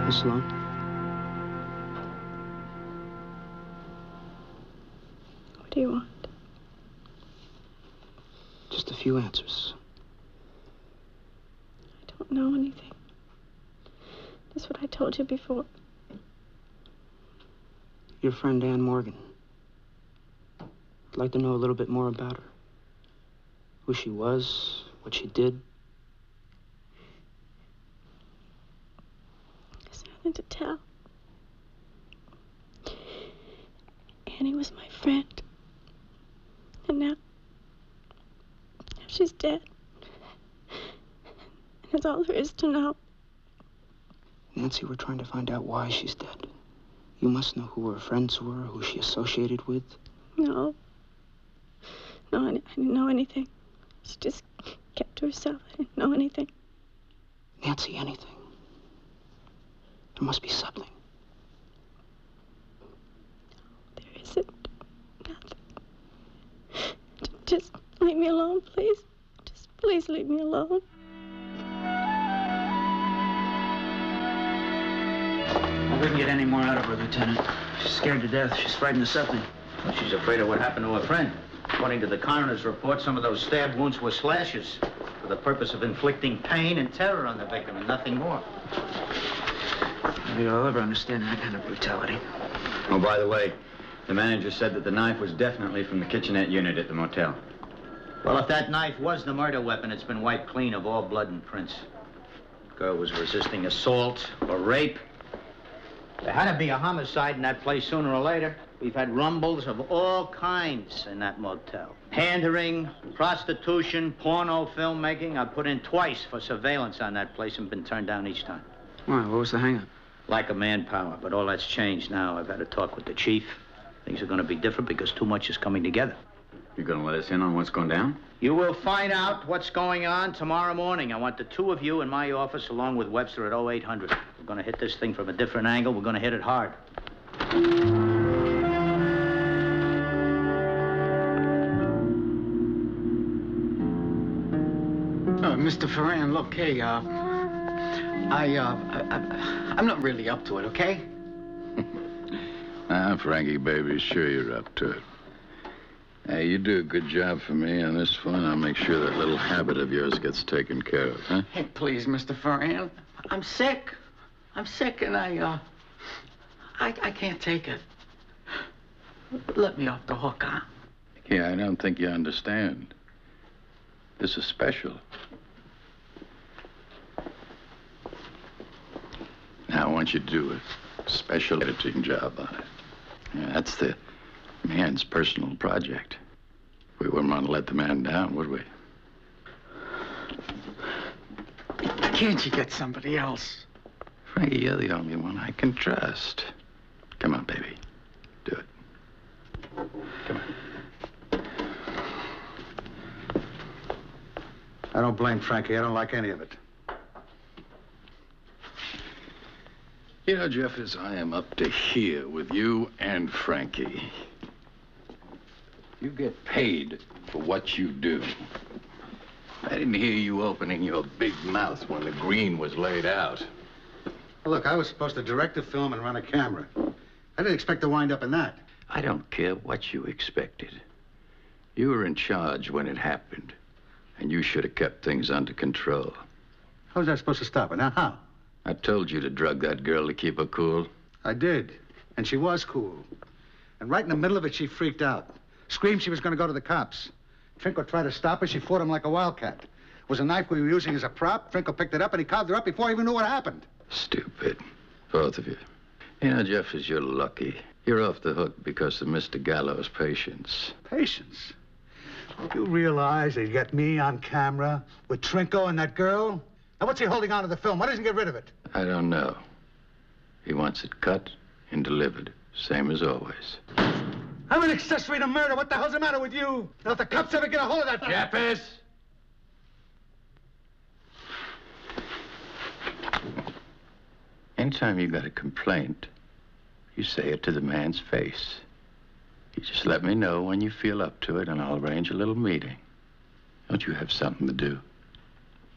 Miss Sloan? What do you want? Just a few answers. I don't know anything. That's what I told you before. Your friend Anne Morgan. I'd like to know a little bit more about her. Who she was, what she did. There's nothing to tell. Annie was my friend. And now she's dead. And that's all there is to know. Nancy, we're trying to find out why she's dead. You must know who her friends were, who she associated with. No. No, I didn't know anything. She just kept to herself. I didn't know anything. Nancy, anything. There must be something. There isn't. Nothing. Just leave me alone, please. Just please leave me alone. I couldn't get any more out of her, Lieutenant. She's scared to death. She's frightened of something. Well, she's afraid of what happened to her friend. According to the coroner's report, some of those stab wounds were slashes for the purpose of inflicting pain and terror on the victim and nothing more. Maybe I'll ever understand that kind of brutality. Oh, by the way, the manager said that the knife was definitely from the kitchenette unit at the motel. Well, if that knife was the murder weapon, it's been wiped clean of all blood and prints. The girl was resisting assault or rape. There had to be a homicide in that place sooner or later. We've had rumbles of all kinds in that motel. Pandering, prostitution, porno filmmaking. I've put in twice for surveillance on that place and been turned down each time. Why? What was the hang-up? Lack of manpower, but all that's changed now. I've had a talk with the chief. Things are going to be different because too much is coming together. You gonna let us in on what's going down? You will find out what's going on tomorrow morning. I want the two of you in my office along with Webster at 0800. We're going to hit this thing from a different angle. We're going to hit it hard. Mr. Ferran, look, hey, I'm not really up to it, okay? Frankie, baby, sure you're up to it. Hey, you do a good job for me on this one. I'll make sure that little habit of yours gets taken care of, huh? Hey, please, Mr. Ferran. I'm sick. I'm sick, and I can't take it. Let me off the hook, huh? Yeah, I don't think you understand. This is special. Now, I want you to do a special editing job on it. Yeah, that's the man's personal project. We wouldn't want to let the man down, would we? Can't you get somebody else? Frankie, you're the only one I can trust. Come on, baby. Do it. Come on. I don't blame Frankie. I don't like any of it. You know, Jeffers, I am up to here with you and Frankie. You get paid for what you do. I didn't hear you opening your big mouth when the green was laid out. Look, I was supposed to direct a film and run a camera. I didn't expect to wind up in that. I don't care what you expected. You were in charge when it happened, and you should have kept things under control. How was I supposed to stop it? Now, how? I told you to drug that girl to keep her cool. I did, and she was cool. And right in the middle of it, she freaked out. Screamed she was going to go to the cops. Trinko tried to stop her. She fought him like a wildcat. It was a knife we were using as a prop. Trinko picked it up, and he carved her up before he even knew what happened. Stupid. Both of you. You know, Jeffers, you're lucky. You're off the hook because of Mr. Gallo's patience. Patience? You realize they get me on camera with Trinko and that girl? Now, what's he holding on to the film? Why doesn't he get rid of it? I don't know. He wants it cut and delivered, same as always. I'm an accessory to murder. What the hell's the matter with you? Now, if the cops ever get a hold of that... Jeffers! Anytime you got a complaint, you say it to the man's face. You just let me know when you feel up to it, and I'll arrange a little meeting. Don't you have something to do?